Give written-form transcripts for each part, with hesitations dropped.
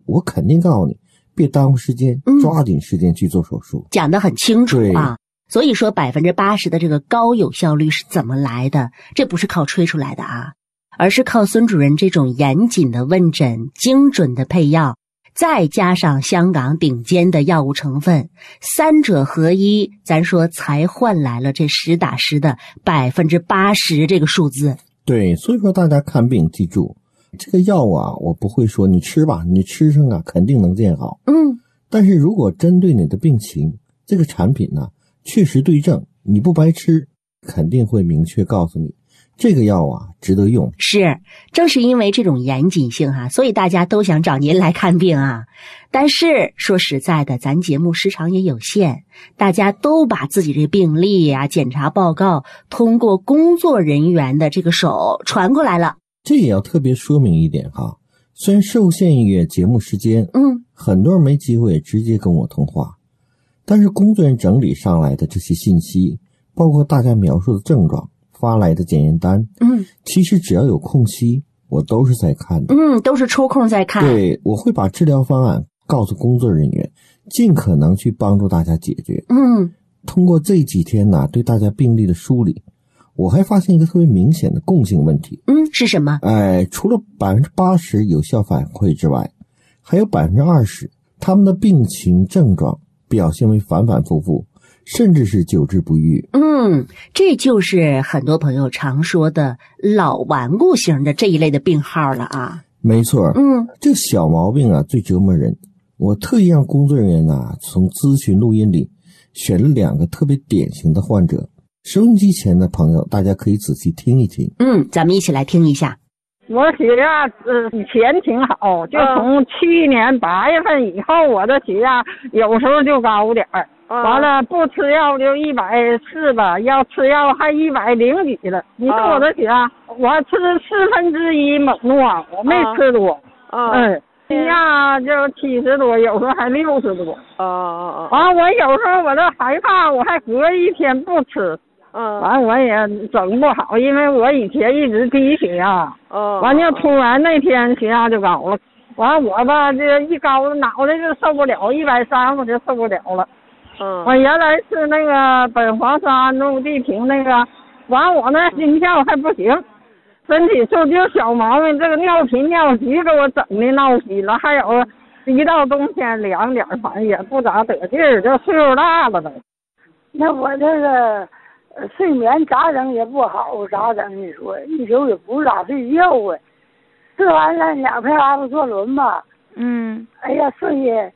我肯定告诉你，别耽误时间，抓紧时间去做手术。 讲得很清楚啊。所以说80%的这个高有效率是怎么来的？这不是靠吹出来的啊，而是靠孙主任这种严谨的问诊、精准的配药，再加上香港顶尖的药物成分，三者合一，咱说才换来了这实打实的80%这个数字。 对，所以说大家看病记住，这个药啊，我不会说你吃吧，你吃上啊肯定能见好。但是如果针对你的病情，这个产品呢确实对症，你不白吃，肯定会明确告诉你这个药啊值得用。 是，正是因为这种严谨性所以大家都想找您来看病啊。但是说实在的，咱节目时长也有限，大家都把自己这病历啊、检查报告通过工作人员的这个手传过来了。 这也要特别说明一点哈，虽然受限于节目时间，很多人没机会直接跟我通话，但是工作人员整理上来的这些信息，包括大家描述的症状、发来的检验单，其实只要有空隙，我都是在看的。 都是抽空在看。 对，我会把治疗方案告诉工作人员，尽可能去帮助大家解决。通过这几天呢，对大家病例的梳理，我还发现一个特别明显的共性问题。 是什么？ 除了80%有效反馈之外，还有20%他们的病情症状表现为反反复复，甚至是久治不愈。这就是很多朋友常说的老顽固型的这一类的病号了啊。没错。这个小毛病啊最折磨人。我特意让工作人员啊从咨询录音里选了2个特别典型的患者。收音机前的朋友，大家可以仔细听一听。 咱们一起来听一下。 我血压以前挺好，就从去年8月份以后，我的血压有时候就高点儿。完了不吃药就140吧，要吃药还100几了。你说我的血压，我吃1/4猛诺，我没吃多。血压就70多，有时候还60多。完了我有时候我都害怕，我还隔一天不吃。完我也整不好，因为我以前一直低血压。完就突然那天血压就高了。完我吧这一高脑袋就受不了，130我就受不了了。我原来是那个苯黄沙诺地平那个，完我那心跳还不行，身体就小毛病，这个尿频尿急给我整的闹心了，还有一到冬天凉点，反正也不咋得劲儿，就岁数大了呗。 那我这个睡眠咋整也不好，咋整？你说一宿也不咋睡觉啊，吃完了2片阿布唑仑吧，哎呀睡也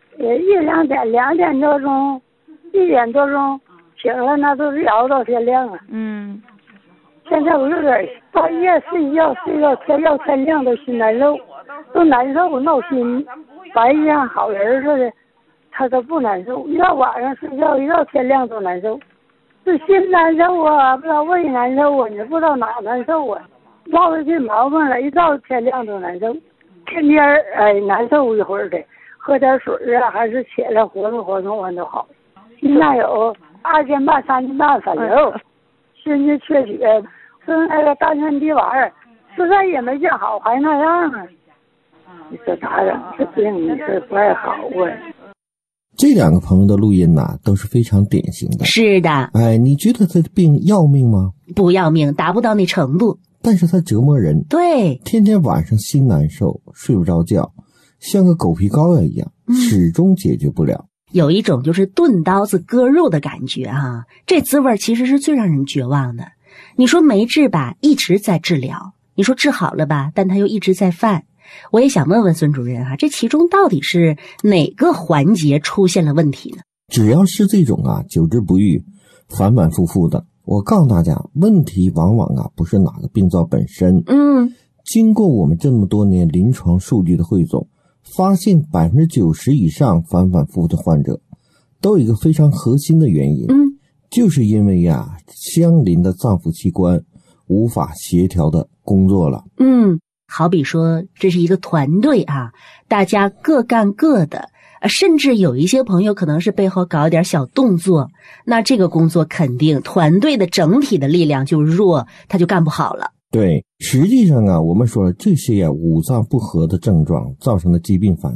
1-2点，2点多钟，1点多钟醒了，那都是熬到天亮了。现在我有点半夜睡觉到天亮都心难受，都难受闹心，白天像好人似的，他都不难受，一到晚上睡觉一到天亮都难受，是心难受啊，不知道胃难受啊，也不知道哪难受啊，落下这毛病了，一到天亮都难受，天天难受一会儿的，喝点水啊，还是起来活动活动完都好。现在有2斤半、3斤半反流，心肌缺血，吃那个丹参地丸，实在也没见好，还那样啊。你说咋整？这病你说不太好啊。 这2个朋友的录音都是非常典型的。 是的。 你觉得他的病要命吗？ 不要命，达不到那程度。 但是他折磨人。 对。 天天晚上心难受，睡不着觉，像个狗皮膏药一样，始终解决不了。 有一种就是钝刀子割肉的感觉这滋味其实是最让人绝望的。你说没治吧，一直在治疗；你说治好了吧，但他又一直在犯。我也想问问孙主任这其中到底是哪个环节出现了问题呢？ 只要是这种久治不愈、反反复复的，我告诉大家，问题往往不是哪个病灶本身。经过我们这么多年临床数据的汇总，发现90%以上反反复复的患者都有一个非常核心的原因，就是因为相邻的脏腑器官无法协调的工作了。 好比说这是一个团队大家各干各的，甚至有一些朋友可能是背后搞一点小动作，那这个工作肯定团队的整体的力量就弱，他就干不好了。 对，实际上我们说了这些五脏不和的症状造成的疾病反